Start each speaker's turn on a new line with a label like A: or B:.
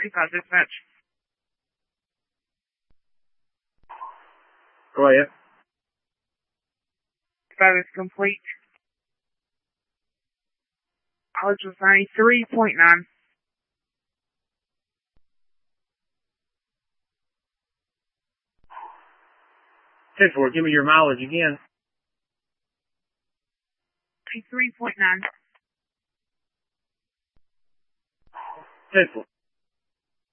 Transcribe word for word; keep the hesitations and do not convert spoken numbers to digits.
A: thirty-five dispatch.
B: Go ahead.
A: That is complete. Mileage was ninety-three point nine.
B: ten four, give me your mileage again.
A: ninety-three point nine.
B: ten four.